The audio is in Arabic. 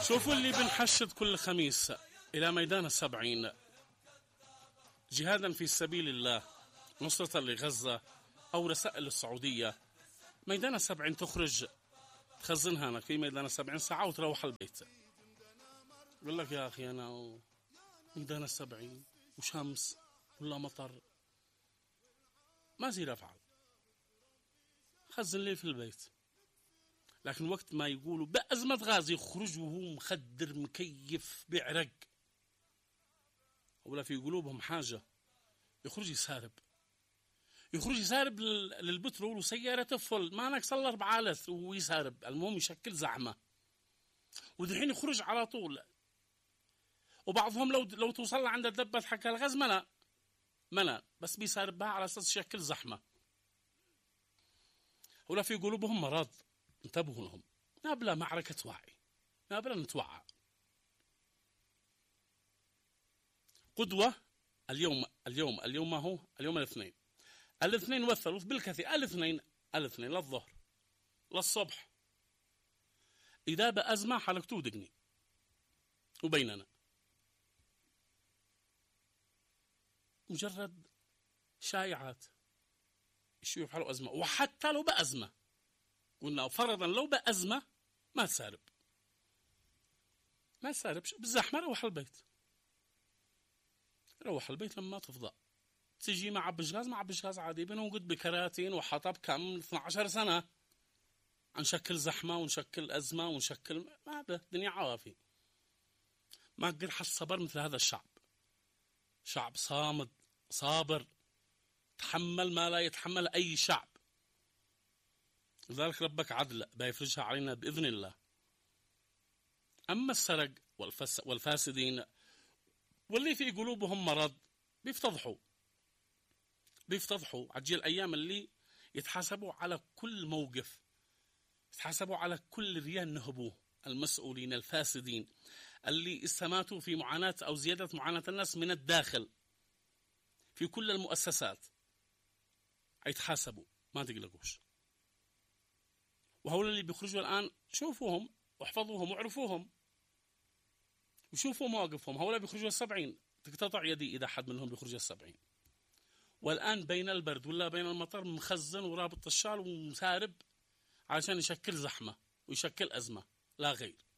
شوفوا اللي بنحشد كل خميس إلى ميدان السبعين جهادا في سبيل الله، نصرة لغزة أو رسائل السعودية. ميدان السبعين تخرج تخزنها هناك في ميدان السبعين ساعة وتروح البيت. يقول لك يا أخي أنا ميدان السبعين وشمس ولا مطر ما زي أفعل، خزن لي في البيت. لكن وقت ما يقولوا بأزمة غازي يخرج وهو مخدر مكيف بيعرق ولا في قلوبهم حاجة، يخرج يسارب للبترول وسيارة تفل ما نكسر 4 لتر ويسارب، المهم يشكل زحمة. ودحين يخرج على طول، وبعضهم لو توصل عند الدبة حق الغاز ملا بس بيساربها على أساس يشكل زحمة. ولا في قلوبهم مرض، انتبهوا لهم. نابلة معركة وعي، نابلة نتوعى. قدوة اليوم ما هو اليوم الاثنين والثلث بالكثير، الاثنين للظهر للصبح. إذا بأزمة حلقته ودقني وبيننا مجرد شائعات شو يفعلوا أزمة. وحتى لو بأزمة قلنا فرضا لو بأزمة ما تسارب بالزحمة. روح البيت لما تفضى. تجي مع عبش غاز عادي بينهم قد بكراتين وحطب كم 12 سنة نشكل زحمة ونشكل أزمة ونشكل ما به دنيا عوافي. ما قدر حصبر مثل هذا الشعب، شعب صامد صابر تحمل ما لا يتحمل أي شعب. لذلك ربك عدل بيفرجها علينا بإذن الله. أما السرق والفاسدين واللي في قلوبهم مرض بيفتضحوا عجل الأيام اللي يتحاسبوا على كل موقف، يتحاسبوا على كل ريال نهبوه. المسؤولين الفاسدين اللي استماتوا في معاناة أو زيادة معاناة الناس من الداخل في كل المؤسسات يتحاسبوا، ما تقلقوش. وهؤلاء اللي بيخرجوا الآن شوفوهم واحفظوهم واعرفوهم وشوفوا مواقفهم. هؤلاء بيخرجوا 70 تقتطع يدي إذا حد منهم بيخرج 70. والآن بين البرد ولا بين المطر مخزن ورابط الشال ومسارب عشان يشكل زحمة ويشكل أزمة لا غير.